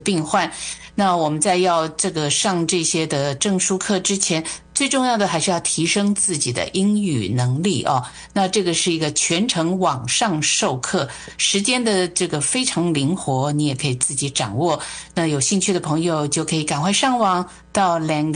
病患。那我们在要这个上这些的证书课之前，最重要的还是要提升自己的英语能力哦。那这个是一个全程网上授課，时间的这个非常灵活，你也可以自己掌握。那有兴趣的朋友就可以赶快上网到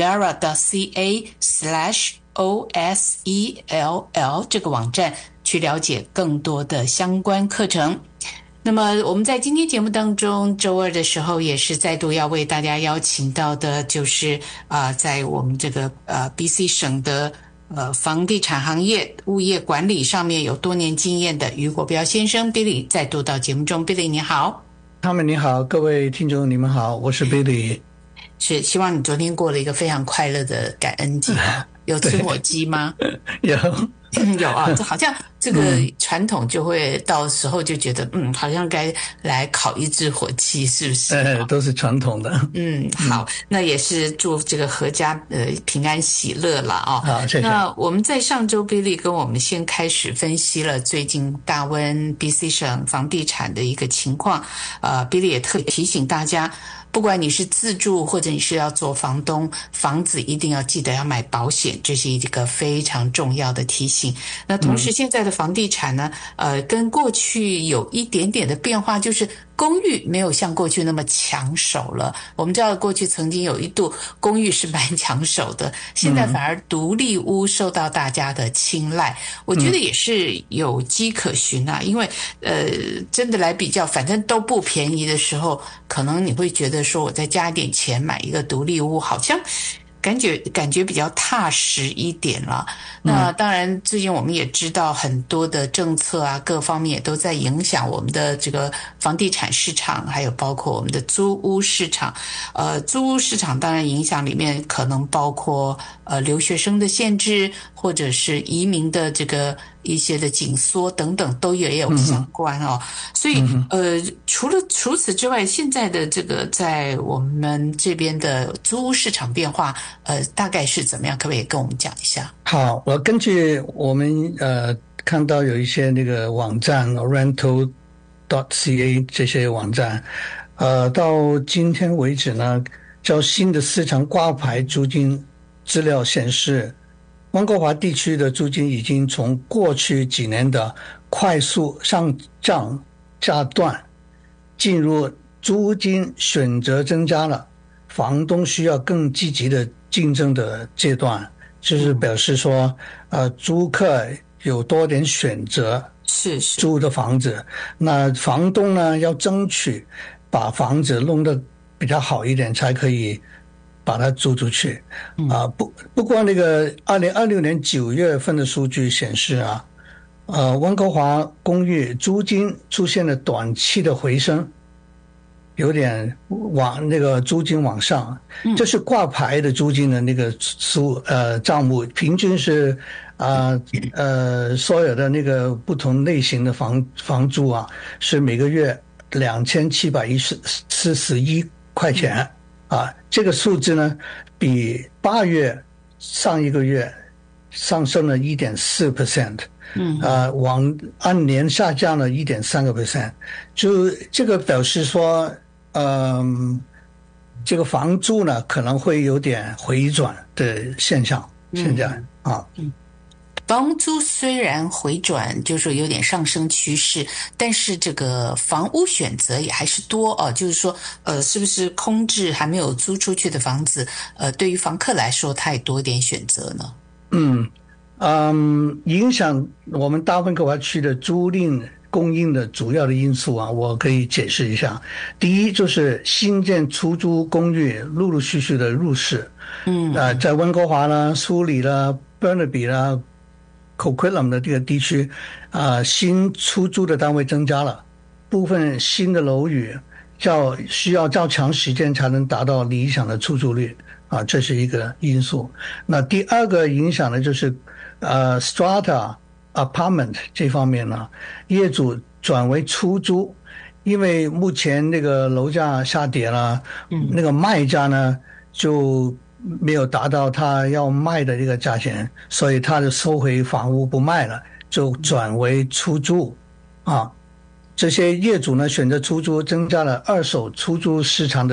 langara.ca/OSELL 这个网站去了解更多的相关课程。那么我们在今天节目当中，周二的时候也是再度要为大家邀请到的，就是在我们这个BC 省的房地产行业物业管理上面有多年经验的于国标先生 Billy 再度到节目中。 Billy 你好。 他们你好，各位听众你们好，我是 Billy。 是，希望你昨天过了一个非常快乐的感恩节。有吃火鸡吗？ 有有啊，好像这个传统就会到时候就觉得好像该来烤一只火鸡，是不是？ 都是传统的。 好，那也是祝这个阖家平安喜乐了啊。 好，谢谢。 那我们在上周 Billy 跟我们先开始分析了最近大温 BC 省房地产的一个情况，Billy 也特别提醒大家，不管你是自住或者你是要做房东，房子一定要记得要买保险，这是一个非常重要的提醒。那同时现在的房地产呢，跟过去有一点点的变化，就是公寓没有像过去那么抢手了。我们知道过去曾经有一度公寓是蛮抢手的，现在反而独立屋受到大家的青睐。我觉得也是有迹可循啊，因为真的来比较，反正都不便宜的时候，可能你会觉得说我再加一点钱买一个独立屋，好像感觉比较踏实一点了。那当然最近我们也知道很多的政策啊，各方面也都在影响我们的这个房地产市场，还有包括我们的租屋市场。租屋市场当然影响里面可能包括留学生的限制，或者是移民的这个一些的紧缩等等，都也有相关哦。所以除此之外，现在的这个在我们这边的租屋市场变化大概是怎么样？可不可以跟我们讲一下？ 好，我根据我们看到有一些那个网站 rental.ca 这些网站，到今天为止呢，较新的市场挂牌租金资料显示，温哥华地区的租金已经从过去几年的快速上涨阶段进入租金选择增加了，房东需要更积极的竞争的阶段，就是表示说租客有多点选择， 是租的房子，那房东呢要争取把房子弄得比较好一点，才可以把它租出去。不过那个2026年9月份的数据显示温哥华公寓租金出现了短期的回升，有点往那个租金往上，这是挂牌的租金的那个账目，平均是所有的那个不同类型的房租是每个月2741块钱这个数字呢比8月上一个月上升了 1.4%，按年下降了 1.3%， 就这个表示说这个房租呢可能会有点回转的现象，现在房租虽然回转，就是有点上升趋势，但是这个房屋选择也还是多就是说是不是空置还没有租出去的房子对于房客来说他也多一点选择呢？ 影响我们大温哥华区的租赁供应的主要的因素我可以解释一下。第一就是新建出租公寓陆陆续续的入市，在温哥华啦、苏里啦、Burnaby 啦、Coquitlam 的这个地区新出租的单位增加了，部分新的楼宇需要较长时间才能达到理想的出租率这是一个因素。那第二个影响呢就是strata apartment 这方面呢，业主转为出租，因为目前那个楼价下跌了，那个卖家呢就没有达到他要卖的这个价钱，所以他就收回房屋不卖了，就转为出租这些业主呢选择出租，增加了二手出租市场的